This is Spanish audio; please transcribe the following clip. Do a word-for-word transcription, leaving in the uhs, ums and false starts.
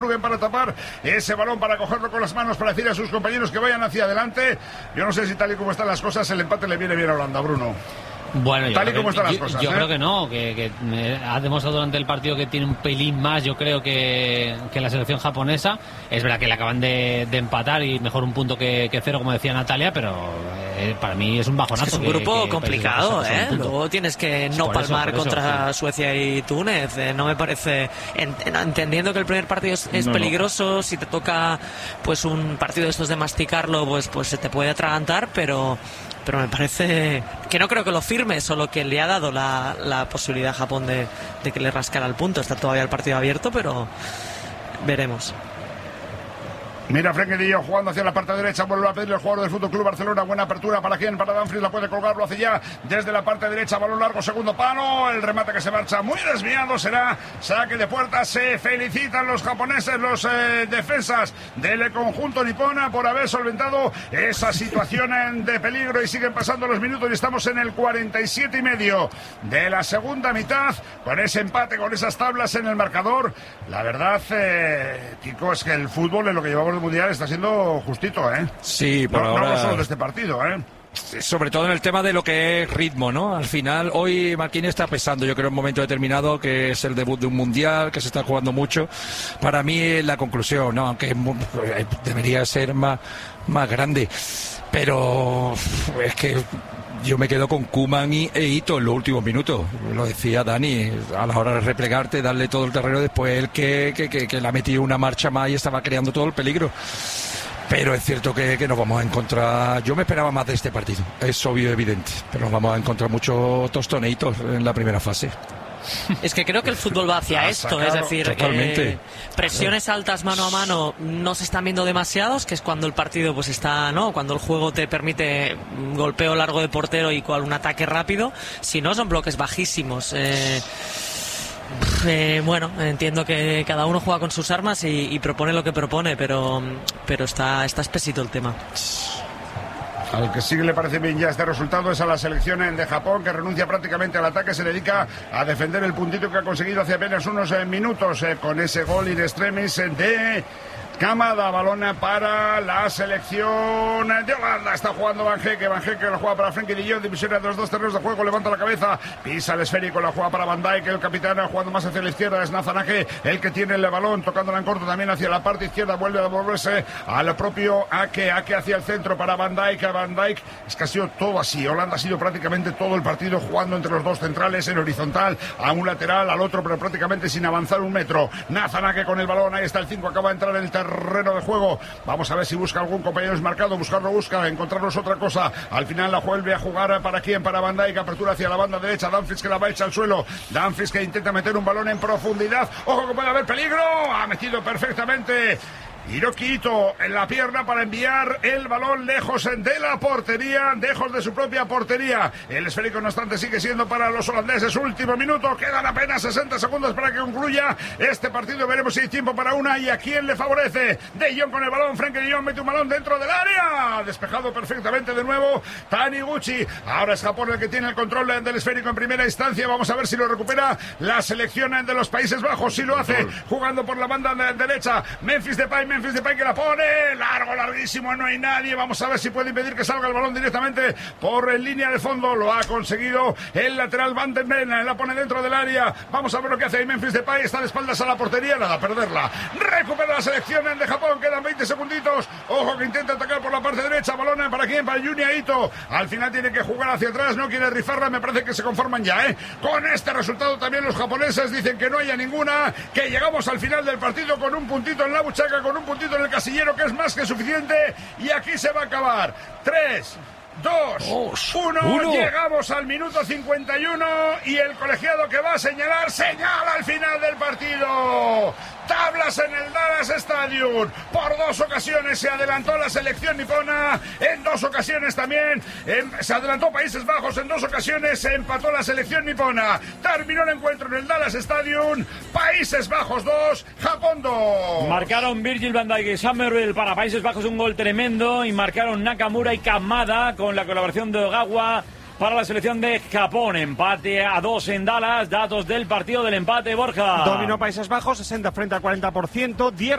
suben para tapar ese balón, para cogerlo con las manos, para decir a sus compañeros que vayan hacia adelante. Yo no sé si tal y como están las cosas, el empate le viene bien a Holanda, Bruno. Bueno, yo tal y creo como que, están las yo, cosas. yo ¿eh? creo que no, que, que eh, ha demostrado durante el partido que tiene un pelín más, yo creo que, que la selección japonesa. Es verdad que le acaban de, de empatar y mejor un punto que, que cero, como decía Natalia, pero eh, para mí es un bajonazo. Es, que es un que, grupo que complicado, ¿eh? Luego tienes que no por palmar eso, por contra eso, sí. Suecia y Túnez. Eh, no me parece, en, en, entendiendo que el primer partido es, es no, peligroso, no. Si te toca pues un partido de estos de masticarlo, pues, pues se te puede atragantar, pero... pero me parece que no creo que lo firme, solo que le ha dado la, la posibilidad a Japón de, de que le rascara el punto. Está todavía el partido abierto, pero veremos. Mira, Frenkie de Jong jugando hacia la parte derecha, vuelve a pedir el jugador del Fútbol Club Barcelona. Buena apertura para quién, para Dumfries, la puede colgar, lo hace ya desde la parte derecha, balón largo, segundo palo, el remate que se marcha muy desviado, será saque de puerta. Se felicitan los japoneses, los eh, defensas del conjunto nipona por haber solventado esa situación de peligro, y siguen pasando los minutos y estamos en el cuarenta y siete y medio de la segunda mitad, con ese empate, con esas tablas en el marcador. La verdad, eh, Kiko, es que el fútbol en lo que llevamos de mundial está siendo justito, ¿eh? Sí, por no, ahora... no solo de este partido, ¿eh? Sobre todo en el tema de lo que es ritmo, ¿no? Al final, hoy Marquinhos está pesando, yo creo, en un momento determinado, que es el debut de un mundial, que se está jugando mucho. Para mí, la conclusión, ¿no? Aunque debería ser más, más grande. Pero es que yo me quedo con Koeman y e Ito en los últimos minutos. Lo decía Dani, a la hora de replegarte, darle todo el terreno, después él que, que, que, que le ha metido una marcha más y estaba creando todo el peligro. Pero es cierto que, que nos vamos a encontrar... Yo me esperaba más de este partido, es obvio y evidente, pero nos vamos a encontrar muchos tostoneitos en la primera fase. Es que creo que el fútbol va hacia esto, es decir, eh, presiones altas mano a mano no se están viendo demasiados, que es cuando el partido pues está, ¿no? Cuando el juego te permite un golpeo largo de portero y cual un ataque rápido. Si no, son bloques bajísimos. Eh, eh, bueno, entiendo que cada uno juega con sus armas y, y propone lo que propone, pero, pero está, está espesito el tema. Al que sí le parece bien ya este resultado es a la selección de Japón, que renuncia prácticamente al ataque, se dedica a defender el puntito que ha conseguido hace apenas unos eh, minutos eh, con ese gol in extremis eh, de Kamada. Balón para la selección de Holanda. Está jugando Van Heeke, Van Heeke la juega para Frenkie de Jong, división de los dos terrenos de juego, levanta la cabeza, pisa el esférico, la juega para Van Dijk, el capitán jugando más hacia la izquierda, es Nazanake el que tiene el balón, tocándola en corto también hacia la parte izquierda, vuelve a devolverse al propio Ake, Ake hacia el centro para Van Dijk, Van Dijk, es que ha sido todo así. Holanda ha sido prácticamente todo el partido jugando entre los dos centrales, en horizontal, a un lateral, al otro, pero prácticamente sin avanzar un metro. Nazanake con el balón, ahí está el cinco, acaba de entrar en el terreno terreno de juego. Vamos a ver si busca algún compañero desmarcado, buscarlo busca, encontrarnos otra cosa. Al final la vuelve a jugar para quién, para Van Dijk, apertura hacia la banda derecha, Dumfries que la va a echar al suelo, Dumfries que intenta meter un balón en profundidad, ojo que puede haber peligro, ha metido perfectamente Hiroki Ito en la pierna para enviar el balón lejos de la portería, lejos de su propia portería. El esférico, no obstante, sigue siendo para los holandeses. Último minuto, quedan apenas sesenta segundos para que concluya este partido. Veremos si hay tiempo para una y a quién le favorece. De Jong con el balón, Frenkie de Jong mete un balón dentro del área, despejado perfectamente de nuevo Taniguchi. Ahora es Japón el que tiene el control del esférico en primera instancia. Vamos a ver si lo recupera la selección de los Países Bajos. Si lo hace, jugando por la banda derecha, Memphis Depay, Memphis Depay que la pone, largo, larguísimo, no hay nadie. Vamos a ver si puede impedir que salga el balón directamente por en línea de fondo. Lo ha conseguido el lateral Van den Ven, la pone dentro del área. Vamos a ver lo que hace ahí Memphis Depay, está de espaldas a la portería, nada, a perderla. Recupera la selección de Japón, quedan veinte segunditos. Ojo que intenta atacar por la parte derecha, balón para quién, para Junya Ito. Al final tiene que jugar hacia atrás, no quiere rifarla, me parece que se conforman ya, ¿eh? Con este resultado también los japoneses dicen que no haya ninguna, que llegamos al final del partido con un puntito en la buchaca, con un puntito en el casillero, que es más que suficiente, y aquí se va a acabar. Tres, dos, uno, llegamos al minuto cincuenta y uno y el colegiado que va a señalar, señala al final del partido. Tablas en el Dallas Stadium. Por dos ocasiones se adelantó la selección nipona, en dos ocasiones también en, se adelantó Países Bajos, en dos ocasiones se empató la selección nipona. Terminó el encuentro en el Dallas Stadium. Países Bajos dos, Japón dos. Marcaron Virgil van Dijk y Summerville para Países Bajos, un gol tremendo, y marcaron Nakamura y Kamada con la colaboración de Ogawa para la selección de Japón. Empate a dos en Dallas. Datos del partido del empate, Borja. Dominó Países Bajos, sesenta frente al cuarenta por ciento. diez